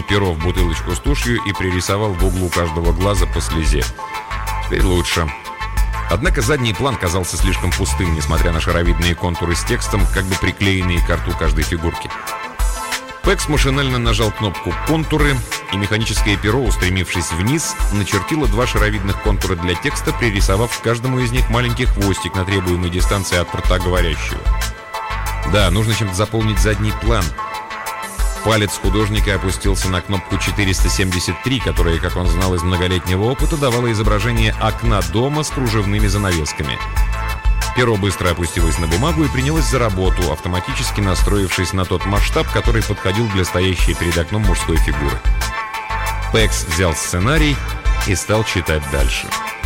макнул перо в бутылочку с тушью и пририсовал в углу каждого глаза по слезе. Теперь лучше. Однако задний план казался слишком пустым, несмотря на шаровидные контуры с текстом, как бы приклеенные к рту каждой фигурки. Пэкс машинально нажал кнопку «Контуры», и механическое перо, устремившись вниз, начертило два шаровидных контура для текста, пририсовав к каждому из них маленький хвостик на требуемой дистанции от рта говорящего. Да, нужно чем-то заполнить задний план. Палец художника опустился на кнопку 473, которая, как он знал из многолетнего опыта, давала изображение окна дома с кружевными занавесками. Перо быстро опустилось на бумагу и принялось за работу, автоматически настроившись на тот масштаб, который подходил для стоящей перед окном мужской фигуры. Пэкс взял сценарий и стал читать дальше.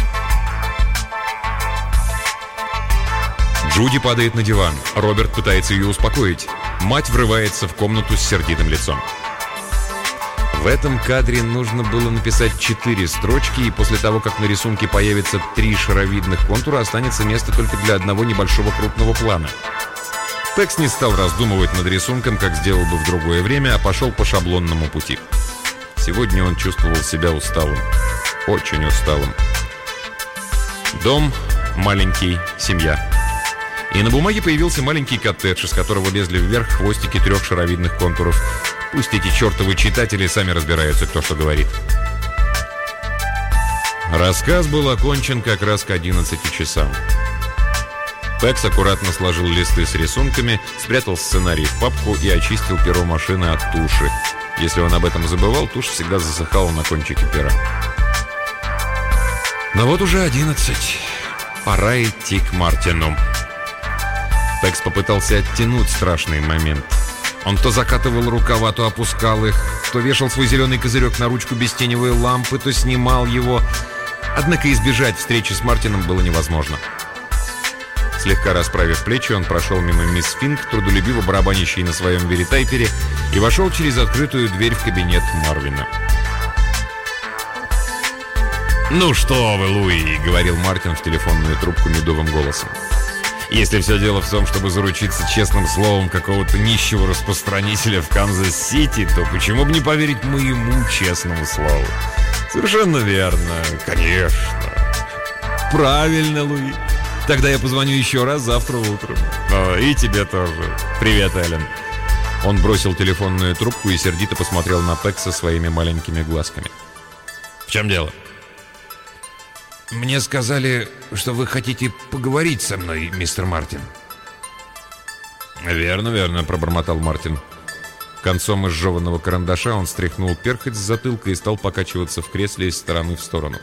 Джуди падает на диван. Роберт пытается ее успокоить. Мать врывается в комнату с сердитым лицом. В этом кадре нужно было написать 4 строчки, и после того, как на рисунке появится 3 шаровидных контура, останется место только для одного небольшого крупного плана. Пэкс не стал раздумывать над рисунком, как сделал бы в другое время, а пошел по шаблонному пути. Сегодня он чувствовал себя усталым. Очень усталым. Дом, маленький, семья. И на бумаге появился маленький коттедж, из которого лезли вверх хвостики 3 шаровидных контуров. Пусть эти чертовы читатели сами разбираются, кто что говорит. Рассказ был окончен как раз к 11 часам. Пэкс аккуратно сложил листы с рисунками, спрятал сценарий в папку и очистил перо машины от туши. Если он об этом забывал, тушь всегда засыхала на кончике пера. Но вот уже 11. Пора идти к Мартину. Пэкс попытался оттянуть страшный момент. Он то закатывал рукава, то опускал их, то вешал свой зеленый козырек на ручку бестеневой лампы, то снимал его. Однако избежать встречи с Мартином было невозможно. Слегка расправив плечи, он прошел мимо мисс Финк, трудолюбиво барабанящей на своем веритайпере, и вошел через открытую дверь в кабинет Марвина. «Ну что вы, Луи», — говорил Мартин в телефонную трубку медовым голосом. «Если все дело в том, чтобы заручиться честным словом какого-то нищего распространителя в Канзас-Сити, то почему бы не поверить моему честному слову?» «Совершенно верно, конечно». «Правильно, Луи. Тогда я позвоню еще раз завтра утром». «О, и тебе тоже. Привет, Эллен». Он бросил телефонную трубку и сердито посмотрел на Пэкса своими маленькими глазками. «В чем дело?» «Мне сказали, что вы хотите поговорить со мной, мистер Мартин». «Верно, верно», — пробормотал Мартин. Концом изжеванного карандаша он стряхнул перхоть с затылка и стал покачиваться в кресле из стороны в сторону.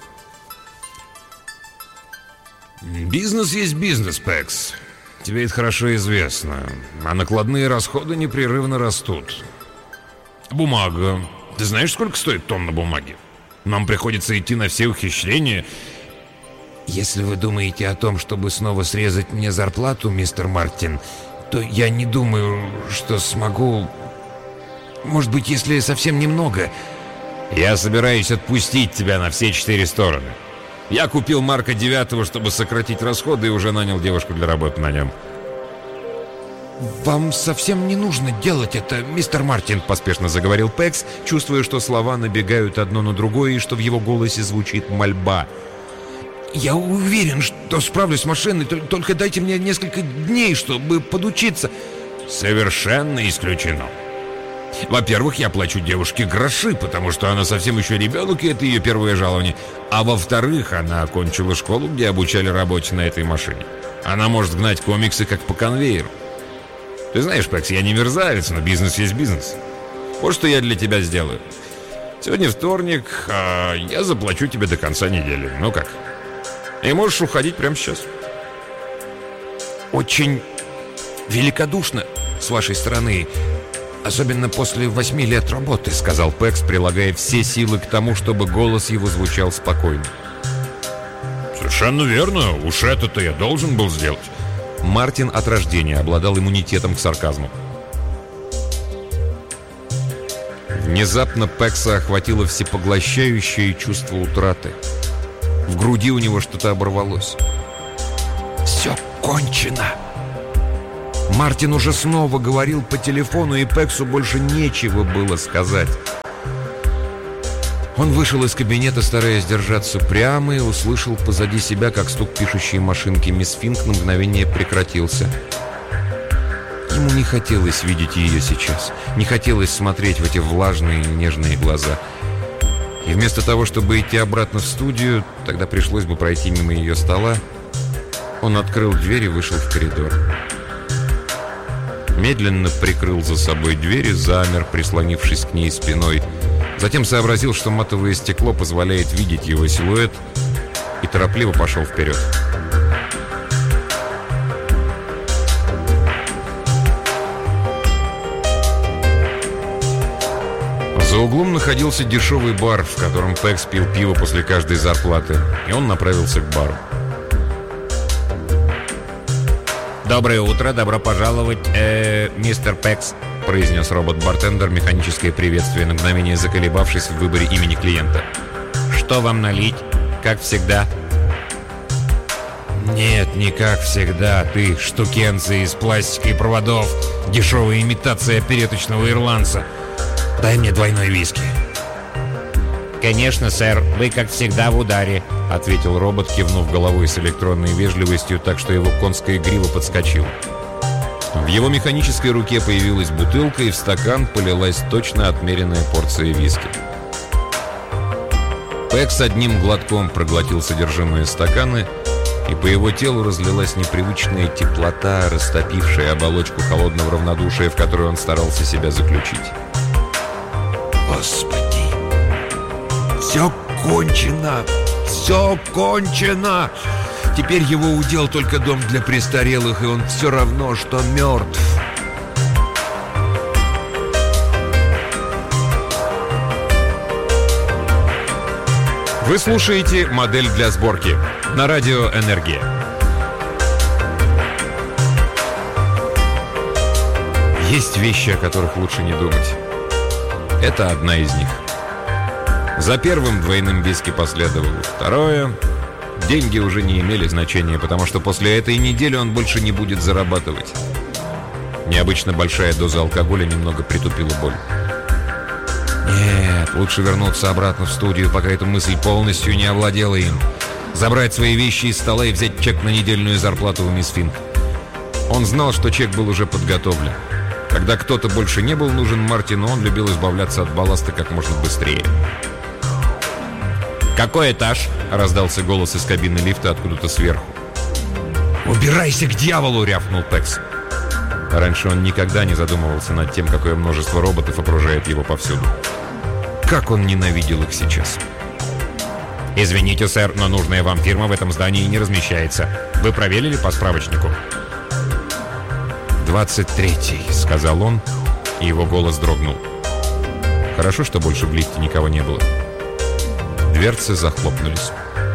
«Бизнес есть бизнес, Пэкс. Тебе это хорошо известно. А накладные расходы непрерывно растут. Бумага. Ты знаешь, сколько стоит тонна бумаги? Нам приходится идти на все ухищрения». «Если вы думаете о том, чтобы снова срезать мне зарплату, мистер Мартин, то я не думаю, что смогу. Может быть, если совсем немного». «Я собираюсь отпустить тебя на все 4 стороны. Я купил Марка 9, чтобы сократить расходы, и уже нанял девушку для работы на нем». «Вам совсем не нужно делать это, мистер Мартин», — поспешно заговорил Пэкс, чувствуя, что слова набегают одно на другое и что в его голосе звучит мольба. «Я уверен, что справлюсь с машиной, только дайте мне несколько дней, чтобы подучиться». «Совершенно исключено. Во-первых, я плачу девушке гроши, потому что она совсем еще ребенок, и это ее первое жалование. А во-вторых, она окончила школу, где обучали работе на этой машине. Она может гнать комиксы как по конвейеру. Ты знаешь, Пэкс, я не мерзавец, но бизнес есть бизнес. Вот что я для тебя сделаю. Сегодня вторник, а я заплачу тебе до конца недели. Ну как? И можешь уходить прямо сейчас». «Очень великодушно с вашей стороны, особенно после 8 лет работы», — сказал Пэкс, прилагая все силы к тому, чтобы голос его звучал спокойно. «Совершенно верно. Уж это-то я должен был сделать». Мартин от рождения обладал иммунитетом к сарказму. Внезапно Пэкса охватило всепоглощающее чувство утраты. В груди у него что-то оборвалось. «Все кончено!» Мартин уже снова говорил по телефону, и Пэксу больше нечего было сказать. Он вышел из кабинета, стараясь держаться прямо, и услышал позади себя, как стук пишущей машинки мисс Финк на мгновение прекратился. Ему не хотелось видеть ее сейчас, не хотелось смотреть в эти влажные нежные глаза. И вместо того, чтобы идти обратно в студию, тогда пришлось бы пройти мимо ее стола, он открыл дверь и вышел в коридор. Медленно прикрыл за собой дверь и замер, прислонившись к ней спиной. Затем сообразил, что матовое стекло позволяет видеть его силуэт, и торопливо пошел вперед. За углом находился дешевый бар, в котором Пекс пил пиво после каждой зарплаты, и он направился к бару. «Доброе утро, добро пожаловать, мистер Пекс», — произнес робот-бартендер механическое приветствие, на мгновение заколебавшись в выборе имени клиента. «Что вам налить? Как всегда?» «Нет, не как всегда. Ты штукенцы из пластика и проводов. Дешевая имитация опереточного ирландца. Дай мне двойной виски». «Конечно, сэр, вы как всегда в ударе», — ответил робот, кивнув головой с электронной вежливостью, так что его конская грива подскочила. В его механической руке появилась бутылка, и в стакан полилась точно отмеренная порция виски. Пекс одним глотком проглотил содержимое стакана, и по его телу разлилась непривычная теплота, растопившая оболочку холодного равнодушия, в которую он старался себя заключить. Господи! Все кончено! Все кончено! Теперь его удел только дом для престарелых, и он все равно, что мертв. Вы слушаете «Модель для сборки» на радио «Энергия». Есть вещи, о которых лучше не думать. Это одна из них. За первым двойным виски последовало второе. Деньги уже не имели значения, потому что после этой недели он больше не будет зарабатывать. Необычно большая доза алкоголя немного притупила боль. Нет, лучше вернуться обратно в студию, пока эта мысль полностью не овладела им. Забрать свои вещи из стола и взять чек на недельную зарплату у мисс Финк. Он знал, что чек был уже подготовлен. Когда кто-то больше не был нужен Мартину, он любил избавляться от балласта как можно быстрее. «Какой этаж?» — раздался голос из кабины лифта откуда-то сверху. «Убирайся к дьяволу!» — рявкнул Пекс. Раньше он никогда не задумывался над тем, какое множество роботов окружает его повсюду. Как он ненавидел их сейчас. «Извините, сэр, но нужная вам фирма в этом здании не размещается. Вы проверили по справочнику?» 23-й, сказал он, и его голос дрогнул. Хорошо, что больше в лифте никого не было. Дверцы захлопнулись.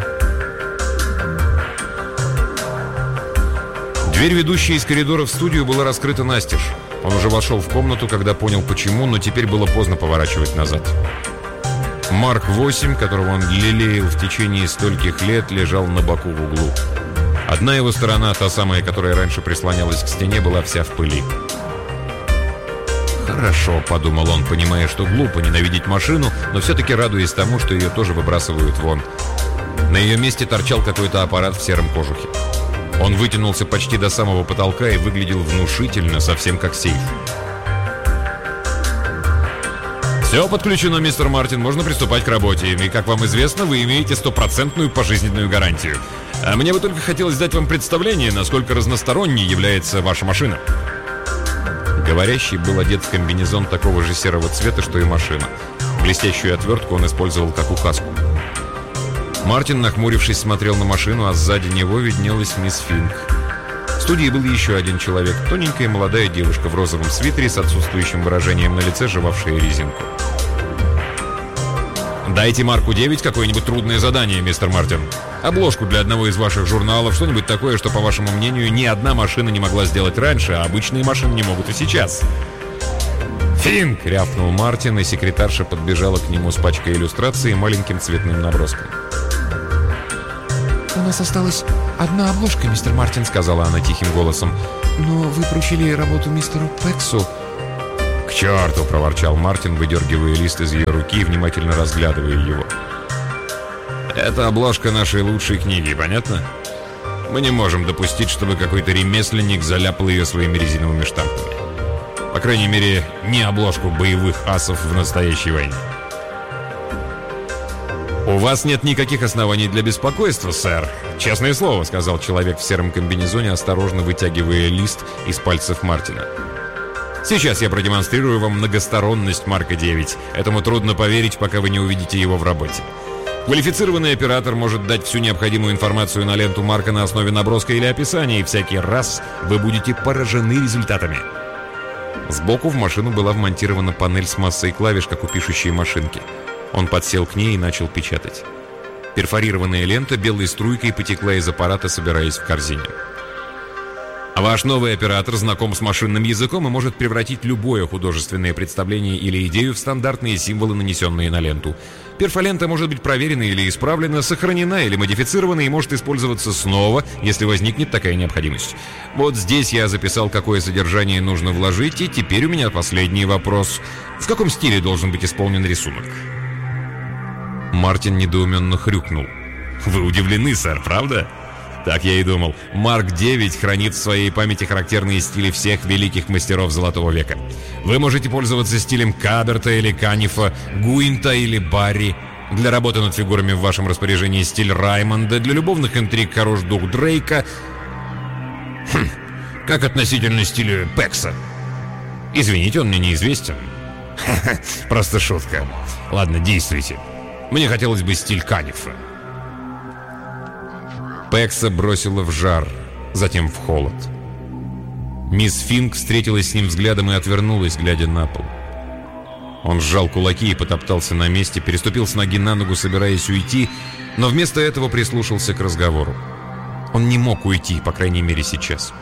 Дверь, ведущая из коридора в студию, была раскрыта настежь. Он уже вошел в комнату, когда понял почему, но теперь было поздно поворачивать назад. Марк 8, которого он лелеял в течение стольких лет, лежал на боку в углу. Одна его сторона, та самая, которая раньше прислонялась к стене, была вся в пыли. «Хорошо», — подумал он, понимая, что глупо ненавидеть машину, но все-таки радуясь тому, что ее тоже выбрасывают вон. На ее месте торчал какой-то аппарат в сером кожухе. Он вытянулся почти до самого потолка и выглядел внушительно, совсем как сейф. «Все подключено, мистер Мартин, можно приступать к работе. И, как вам известно, вы имеете 100% пожизненную гарантию. А мне бы только хотелось дать вам представление, насколько разносторонней является ваша машина». Говорящий был одет в комбинезон такого же серого цвета, что и машина. Блестящую отвертку он использовал как указку. Мартин, нахмурившись, смотрел на машину, а сзади него виднелась мисс Финк. В студии был еще один человек, тоненькая молодая девушка в розовом свитере с отсутствующим выражением на лице, жевавшая резинку. «Дайте Марку 9 какое-нибудь трудное задание, мистер Мартин. Обложку для одного из ваших журналов, что-нибудь такое, что, по вашему мнению, ни одна машина не могла сделать раньше, а обычные машины не могут и сейчас». «Финк!» — рявкнул Мартин, и секретарша подбежала к нему с пачкой иллюстраций и маленьким цветным наброском. «У нас осталась одна обложка, мистер Мартин», — сказала она тихим голосом. «Но вы поручили работу мистеру Пексу». «К черту!» – проворчал Мартин, выдергивая лист из ее руки и внимательно разглядывая его. «Это обложка нашей лучшей книги, понятно? Мы не можем допустить, чтобы какой-то ремесленник заляпал ее своими резиновыми штампами. По крайней мере, не обложку боевых асов в настоящей войне». «У вас нет никаких оснований для беспокойства, сэр. Честное слово», — сказал человек в сером комбинезоне, осторожно вытягивая лист из пальцев Мартина. «Сейчас я продемонстрирую вам многосторонность Марка 9. Этому трудно поверить, пока вы не увидите его в работе. Квалифицированный оператор может дать всю необходимую информацию на ленту Марка на основе наброска или описания, и всякий раз вы будете поражены результатами». Сбоку в машину была вмонтирована панель с массой клавиш, как у пишущей машинки. Он подсел к ней и начал печатать. Перфорированная лента белой струйкой потекла из аппарата, собираясь в корзине. Ваш новый оператор знаком с машинным языком и может превратить любое художественное представление или идею в стандартные символы, нанесенные на ленту. Перфолента может быть проверена или исправлена, сохранена или модифицирована и может использоваться снова, если возникнет такая необходимость. Вот здесь я записал, какое содержание нужно вложить, и теперь у меня последний вопрос. В каком стиле должен быть исполнен рисунок? Мартин недоуменно хрюкнул. «Вы удивлены, сэр, правда?» Так я и думал. Марк 9 хранит в своей памяти характерные стили всех великих мастеров Золотого века. Вы можете пользоваться стилем Каберта или Канифа, Гуинта или Барри. Для работы над фигурами в вашем распоряжении стиль Раймонда, для любовных интриг хорош дух Дрейка. Как относительно стиля Пекса? Извините, он мне неизвестен. Просто шутка. Ладно, действуйте. Мне хотелось бы стиль Канифа. Пекса бросила в жар, затем в холод. Мисс Финк встретилась с ним взглядом и отвернулась, глядя на пол. Он сжал кулаки и потоптался на месте, переступил с ноги на ногу, собираясь уйти, но вместо этого прислушался к разговору. Он не мог уйти, по крайней мере, сейчас.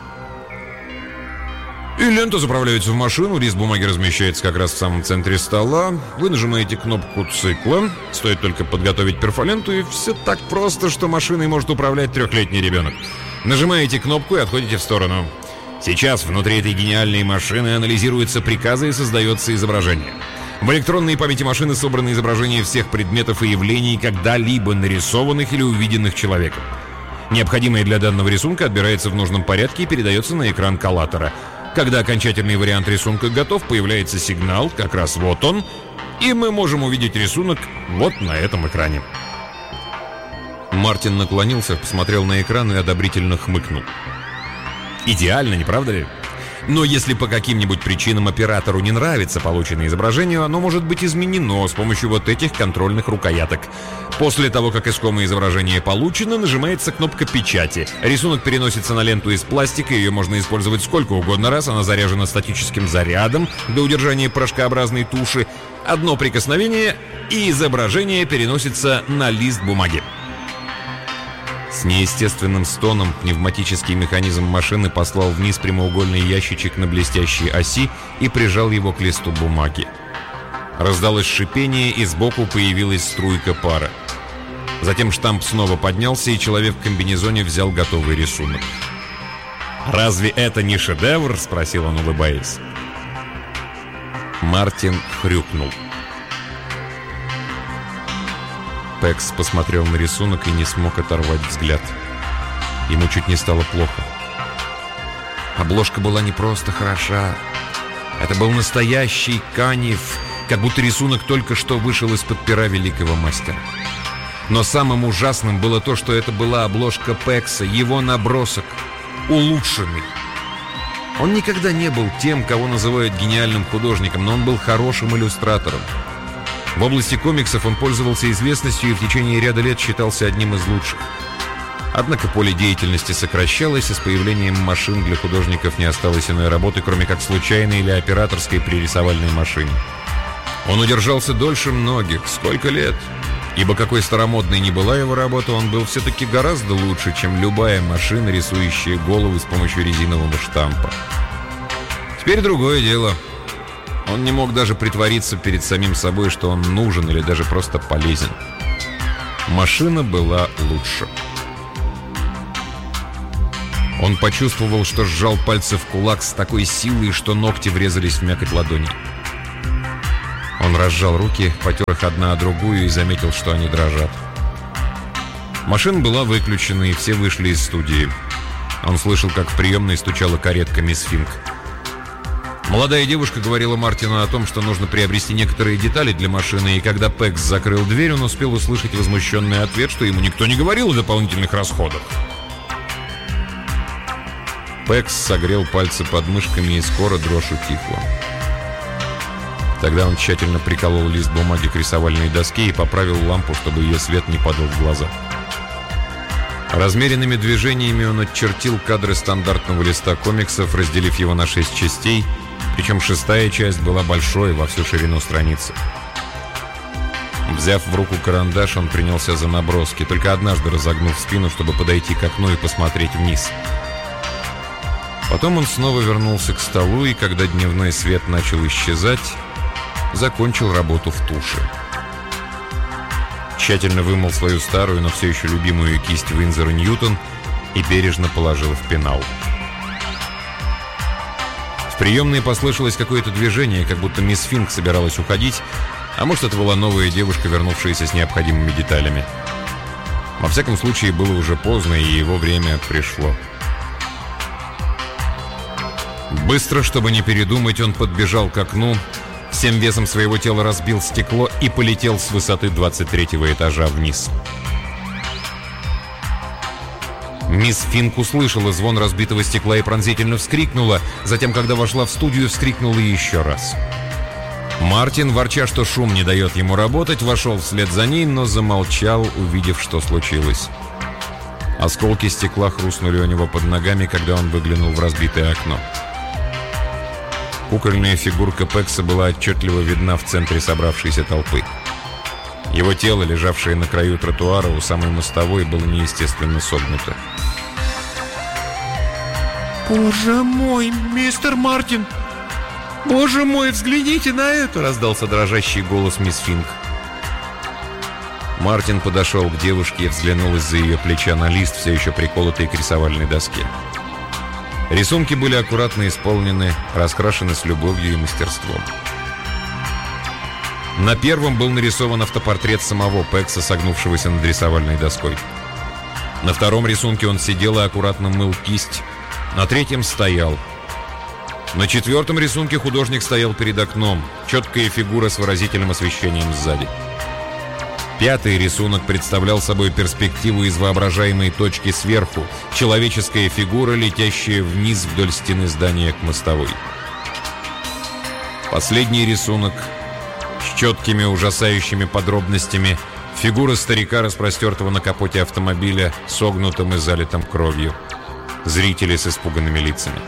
И лента заправляется в машину, лист бумаги размещается как раз в самом центре стола. Вы нажимаете кнопку цикла, стоит только подготовить перфоленту, и все так просто, что машиной может управлять 3-летний ребенок. Нажимаете кнопку и отходите в сторону. Сейчас внутри этой гениальной машины анализируются приказы и создается изображение. В электронной памяти машины собраны изображения всех предметов и явлений, когда-либо нарисованных или увиденных человеком. Необходимое для данного рисунка отбирается в нужном порядке и передается на экран коллатора. Когда окончательный вариант рисунка готов, появляется сигнал, как раз вот он, и мы можем увидеть рисунок вот на этом экране. Мартин наклонился, посмотрел на экран и одобрительно хмыкнул. Идеально, не правда ли? Но если по каким-нибудь причинам оператору не нравится полученное изображение, оно может быть изменено с помощью вот этих контрольных рукояток. После того, как искомое изображение получено, нажимается кнопка печати. Рисунок переносится на ленту из пластика, ее можно использовать сколько угодно раз, она заряжена статическим зарядом для удержания порошкообразной туши. Одно прикосновение, и изображение переносится на лист бумаги. С неестественным стоном пневматический механизм машины послал вниз прямоугольный ящичек на блестящей оси и прижал его к листу бумаги. Раздалось шипение, и сбоку появилась струйка пара. Затем штамп снова поднялся, и человек в комбинезоне взял готовый рисунок. «Разве это не шедевр?» — спросил он, улыбаясь. Мартин хрюкнул. Пекс посмотрел на рисунок и не смог оторвать взгляд. Ему чуть не стало плохо. Обложка была не просто хороша. Это был настоящий Каниф, как будто рисунок только что вышел из-под пера великого мастера. Но самым ужасным было то, что это была обложка Пекса, его набросок, улучшенный. Он никогда не был тем, кого называют гениальным художником, но он был хорошим иллюстратором. В области комиксов он пользовался известностью и в течение ряда лет считался одним из лучших. Однако поле деятельности сокращалось, и с появлением машин для художников не осталось иной работы, кроме как случайной или операторской при рисовальной машине. Он удержался дольше многих. Сколько лет? Ибо какой старомодной ни была его работа, он был все-таки гораздо лучше, чем любая машина, рисующая головы с помощью резинового штампа. Теперь другое дело. Он не мог даже притвориться перед самим собой, что он нужен или даже просто полезен. Машина была лучше. Он почувствовал, что сжал пальцы в кулак с такой силой, что ногти врезались в мякоть ладони. Он разжал руки, потер их одна о другую и заметил, что они дрожат. Машина была выключена, и все вышли из студии. Он слышал, как в приемной стучала каретка мисс Финк. Молодая девушка говорила Мартину о том, что нужно приобрести некоторые детали для машины, и когда Пэкс закрыл дверь, он успел услышать возмущенный ответ, что ему никто не говорил о дополнительных расходах. Пэкс согрел пальцы под мышками, и скоро дрожь утихла. Тогда он тщательно приколол лист бумаги к рисовальной доске и поправил лампу, чтобы ее свет не падал в глаза. Размеренными движениями он отчертил кадры стандартного листа комиксов, разделив его на 6 частей, причем 6-я часть была большой, во всю ширину страницы. Взяв в руку карандаш, он принялся за наброски, только однажды разогнув спину, чтобы подойти к окну и посмотреть вниз. Потом он снова вернулся к столу, и когда дневной свет начал исчезать, закончил работу в туши. Тщательно вымыл свою старую, но все еще любимую кисть Винзор & Ньютон и бережно положил в пенал. В приемной послышалось какое-то движение, как будто мисс Финк собиралась уходить, а может, это была новая девушка, вернувшаяся с необходимыми деталями. Во всяком случае, было уже поздно, и его время пришло. Быстро, чтобы не передумать, он подбежал к окну, всем весом своего тела разбил стекло и полетел с высоты 23-го этажа вниз. Мисс Финк услышала звон разбитого стекла и пронзительно вскрикнула, затем, когда вошла в студию, вскрикнула еще раз. Мартин, ворча, что шум не дает ему работать, вошел вслед за ней, но замолчал, увидев, что случилось. Осколки стекла хрустнули у него под ногами, когда он выглянул в разбитое окно. Кукольная фигурка Пэкса была отчетливо видна в центре собравшейся толпы. Его тело, лежавшее на краю тротуара у самой мостовой, было неестественно согнуто. «Боже мой, мистер Мартин! Боже мой, взгляните на это!» — раздался дрожащий голос мисс Финк. Мартин подошел к девушке и взглянул из-за ее плеча на лист, все еще приколотый к рисовальной доске. Рисунки были аккуратно исполнены, раскрашены с любовью и мастерством. На первом был нарисован автопортрет самого Пэкса, согнувшегося над рисовальной доской. На втором рисунке он сидел и аккуратно мыл кисть. На третьем стоял. На четвертом рисунке художник стоял перед окном. Четкая фигура с выразительным освещением сзади. Пятый рисунок представлял собой перспективу из воображаемой точки сверху. Человеческая фигура, летящая вниз вдоль стены здания к мостовой. Последний рисунок с четкими ужасающими подробностями. Фигура старика, распростертого на капоте автомобиля, согнутым и залитым кровью. Зрители с испуганными лицами.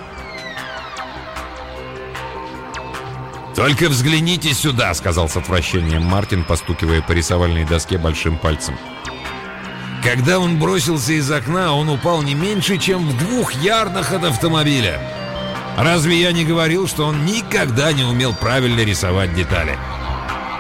«Только взгляните сюда», — сказал с отвращением Мартин, постукивая по рисовальной доске большим пальцем. «Когда он бросился из окна, он упал не меньше, чем в 2 ярдах от автомобиля. Разве я не говорил, что он никогда не умел правильно рисовать детали?»